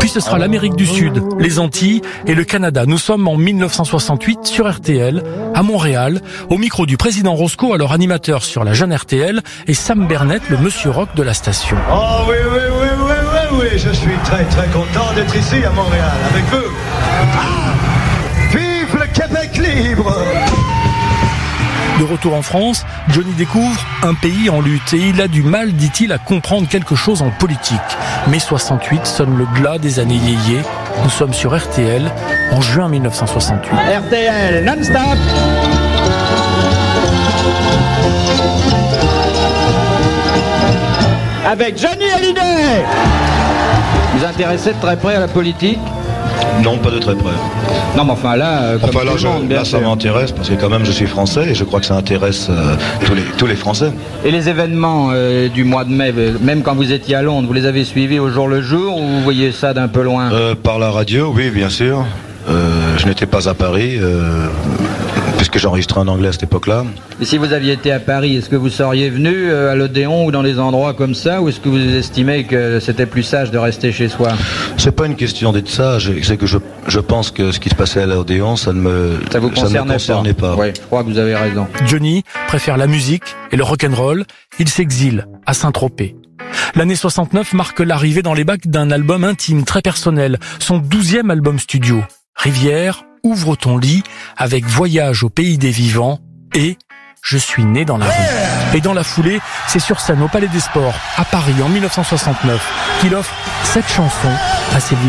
ce sera l'Amérique du Sud, les Antilles et le Canada. Nous sommes en 1968 sur RTL, à Montréal, au micro du président Roscoe, alors animateur sur la jeune RTL, et Sam Bernett, le monsieur rock de la station. Oh oui, je suis très content d'être ici à Montréal avec vous. Vive le Québec libre! De retour en France, Johnny découvre un pays en lutte et il a du mal, dit-il, à comprendre quelque chose en politique. Mai 68 sonne le glas des années yéyé. Nous sommes sur RTL en juin 1968. RTL non-stop. Avec Johnny Hallyday. Vous intéressez de très près à la politique ? Non, pas de très près. Non, mais enfin là, comme tout le monde, bien ça sûr. m'intéresse parce que quand même je suis français et je crois que ça intéresse tous les Français. Et les événements du mois de mai, même quand vous étiez à Londres, vous les avez suivis au jour le jour ou vous voyez ça d'un peu loin ? Par la radio, oui, bien sûr. Je n'étais pas à Paris, puisque j'enregistrais en anglais à cette époque-là. Et si vous aviez été à Paris, est-ce que vous seriez venu à l'Odéon ou dans des endroits comme ça, ou est-ce que vous estimez que c'était plus sage de rester chez soi ? C'est pas une question d'être sage, c'est que je pense que ce qui se passait à l'Odéon, ça ne me concernait pas. Oui, je crois que vous avez raison. Johnny préfère la musique et le rock'n'roll. Il s'exile à Saint-Tropez. L'année 69 marque l'arrivée dans les bacs d'un album intime, très personnel, son 12e album studio. Rivière, Ouvre ton lit, avec Voyage au pays des vivants et Je suis né dans la rue. Et dans la foulée, c'est sur scène au Palais des Sports, à Paris, en 1969, qu'il offre cette chanson à ses